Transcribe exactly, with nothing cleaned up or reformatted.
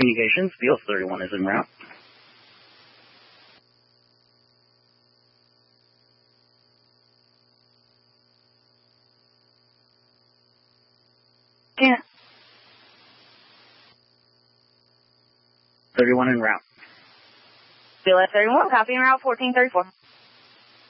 Communications, Beals thirty-one is en route. Yeah. thirty-one en route. Beals thirty-one, copy en route fourteen thirty-four.